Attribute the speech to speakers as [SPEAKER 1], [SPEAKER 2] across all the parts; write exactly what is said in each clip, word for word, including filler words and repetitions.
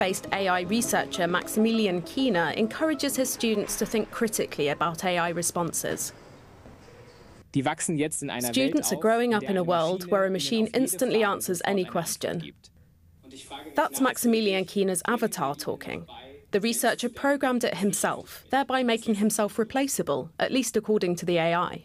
[SPEAKER 1] Based A I researcher Maximilian Kiener encourages his students to think critically about A I responses. Students are growing up in a world where a machine instantly answers any question. That's Maximilian Kiener's avatar talking. The researcher programmed it himself, thereby making himself replaceable, at least according to the A I.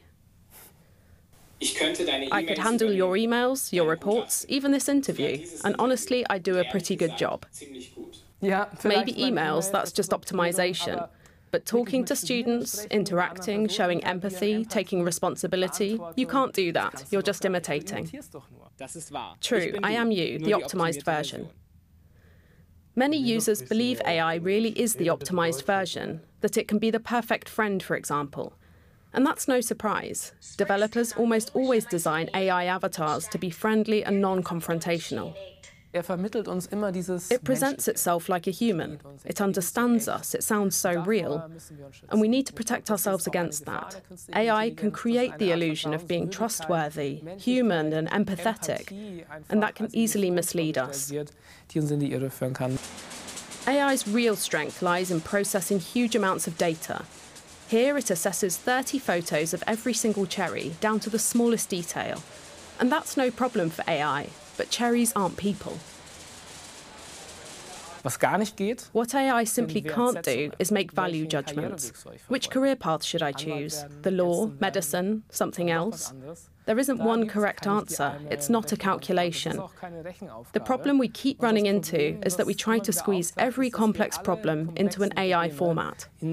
[SPEAKER 1] I could handle your emails, your reports, even this interview, and honestly, I do a pretty good job. Maybe emails, that's just optimization. But talking to students, interacting, showing empathy, taking responsibility, you can't do that. You're just imitating. True, I am you, the optimized version. Many users believe A I really is the optimized version, that it can be the perfect friend, for example. And that's no surprise. Developers almost always design A I avatars to be friendly and non-confrontational. It presents itself like a human. It understands us. It sounds so real. And we need to protect ourselves against that. A I can create the illusion of being trustworthy, human, and empathetic, and that can easily mislead us. A I's real strength lies in processing huge amounts of data. Here it assesses thirty photos of every single cherry, down to the smallest detail. And that's no problem for A I. But cherries aren't people. What A I simply can't do is make value judgments. Which career path should I choose? The law, medicine, something else? There isn't one correct answer. It's not a calculation. The problem we keep running into is that we try to squeeze every complex problem into an A I format. In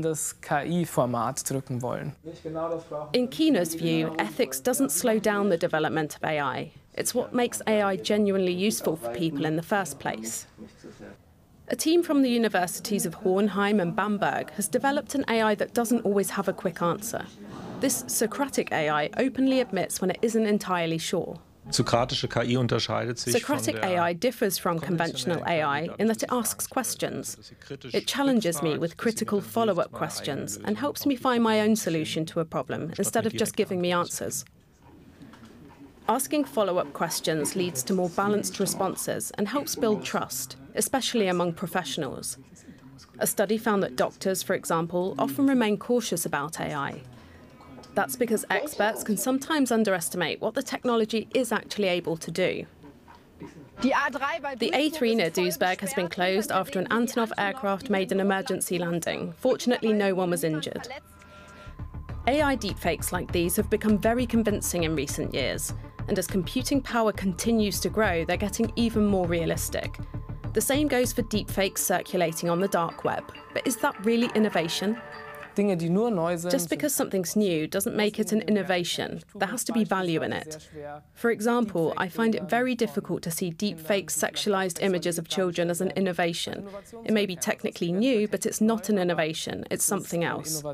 [SPEAKER 1] Kiener's view, ethics doesn't slow down the development of A I. It's what makes A I genuinely useful for people in the first place. A team from the universities of Hohenheim and Bamberg has developed an A I that doesn't always have a quick answer. This Socratic A I openly admits when it isn't entirely sure. Socratic A I differs from conventional A I in that it asks questions. It challenges me with critical follow-up questions and helps me find my own solution to a problem instead of just giving me answers. Asking follow-up questions leads to more balanced responses and helps build trust, especially among professionals. A study found that doctors, for example, often remain cautious about A I. That's because experts can sometimes underestimate what the technology is actually able to do. The A three near Duisburg has been closed after an Antonov aircraft made an emergency landing. Fortunately, no one was injured. A I deepfakes like these have become very convincing in recent years, and as computing power continues to grow, they're getting even more realistic. The same goes for deepfakes circulating on the dark web. But is that really innovation? Just because something's new doesn't make it an innovation. There has to be value in it. For example, I find it very difficult to see deepfake sexualized images of children as an innovation. It may be technically new, but it's not an innovation. It's something else.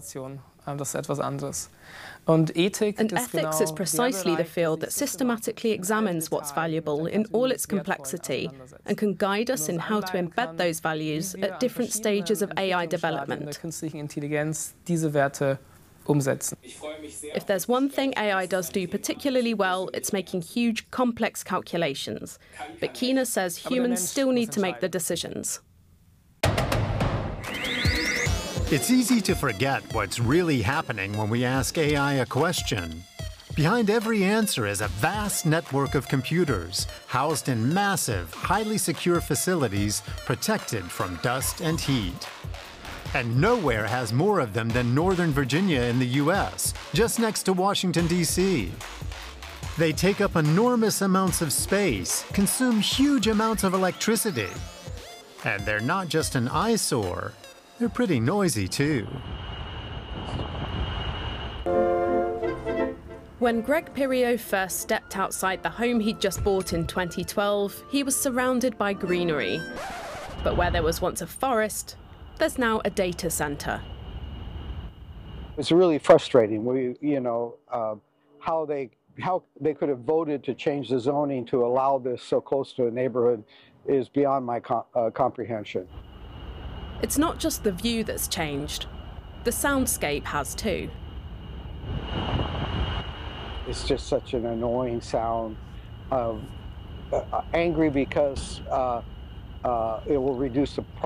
[SPEAKER 1] And ethics is precisely the field that systematically examines what's valuable in all its complexity and can guide us in how to embed those values at different stages of A I development. If there's one thing A I does do particularly well, it's making huge, complex calculations. But Kiener says humans still need to make the decisions.
[SPEAKER 2] It's easy to forget what's really happening when we ask A I a question. Behind every answer is a vast network of computers housed in massive, highly secure facilities protected from dust and heat. And nowhere has more of them than Northern Virginia in the U S, just next to Washington, D C They take up enormous amounts of space, consume huge amounts of electricity. And they're not just an eyesore. They're pretty noisy, too.
[SPEAKER 1] When Greg Piriot first stepped outside the home he'd just bought in twenty twelve, he was surrounded by greenery. But where there was once a forest, there's now a data center.
[SPEAKER 3] It's really frustrating. We, you know, uh, how they how they could have voted to change the zoning to allow this so close to a neighborhood is beyond my com uh, comprehension.
[SPEAKER 1] It's not just the view that's changed. The soundscape has too.
[SPEAKER 3] It's just such an annoying sound. Uh, uh, angry because uh, uh, it will reduce the